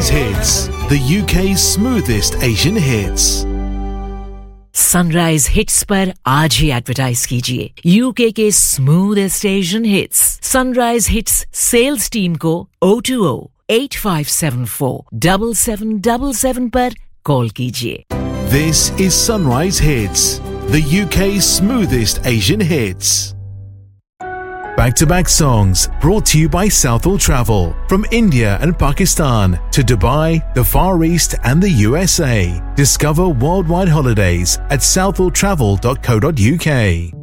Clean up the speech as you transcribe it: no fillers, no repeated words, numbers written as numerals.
Sunrise Hits, the UK's smoothest Asian hits. Sunrise hits पर आज ही advertise कीजिए UK के smoothest Asian hits sunrise hits sales team को 020-8574-7777 पर कॉल कीजिए. This is Sunrise Hits, the UK's smoothest Asian hits. Back-to-back songs brought to you by Southall Travel. From India and Pakistan to Dubai, the Far East and the USA. Discover worldwide holidays at southalltravel.co.uk.